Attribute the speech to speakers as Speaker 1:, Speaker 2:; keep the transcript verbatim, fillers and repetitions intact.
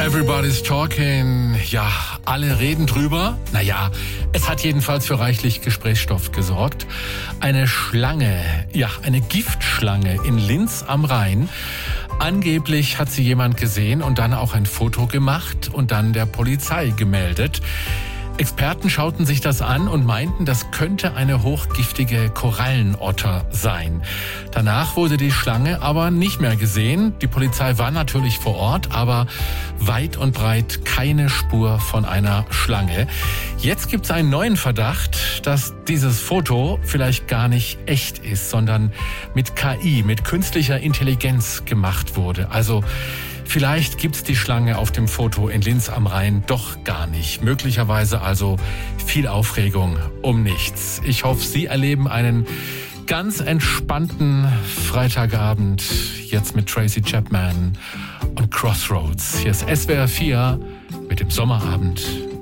Speaker 1: Everybody's talking. Ja, alle reden drüber. Naja, es hat jedenfalls für reichlich Gesprächsstoff gesorgt. Eine Schlange, ja, eine Giftschlange in Linz am Rhein. Angeblich hat sie jemand gesehen und dann auch ein Foto gemacht und dann der Polizei gemeldet. Experten schauten sich das an und meinten, das könnte eine hochgiftige Korallenotter sein. Danach wurde die Schlange aber nicht mehr gesehen. Die Polizei war natürlich vor Ort, aber weit und breit keine Spur von einer Schlange. Jetzt gibt es einen neuen Verdacht, dass dieses Foto vielleicht gar nicht echt ist, sondern mit K I, mit künstlicher Intelligenz gemacht wurde. Also vielleicht gibt's die Schlange auf dem Foto in Linz am Rhein doch gar nicht. Möglicherweise also viel Aufregung um nichts. Ich hoffe, Sie erleben einen ganz entspannten Freitagabend jetzt mit Tracy Chapman und Crossroads. Hier ist S W R vier mit dem Sommerabend.